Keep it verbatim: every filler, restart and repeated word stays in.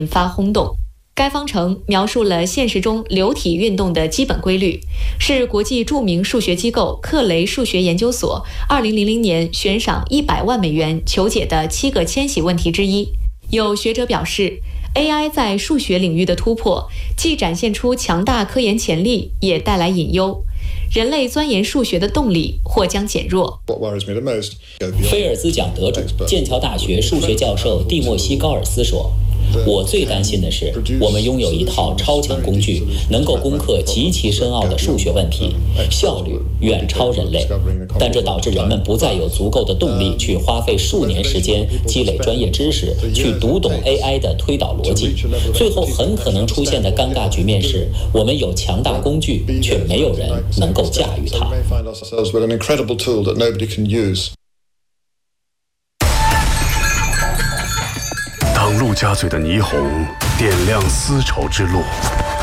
引发轰动。该方程描述了现实中流体运动的基本规律，是国际著名数学机构克雷数学研究所二零零零年悬赏一百万美元求解的七个千禧问题之一。有学者表示 ，A I 在数学领域的突破，既展现出强大科研潜力，也带来隐忧。人类钻研数学的动力或将减弱。 菲尔兹奖得主、剑桥大学数学教授蒂莫西·高尔斯说：“我最担心的是，我们拥有一套超强工具，能够攻克极其深奥的数学问题，效率远超人类。但这导致人们不再有足够的动力去花费数年时间积累专业知识，去读懂 A I 的推导逻辑。最后很可能出现的尴尬局面是，我们有强大工具，却没有人能够驾驭它。” 当陆家嘴的霓虹点亮丝绸之路，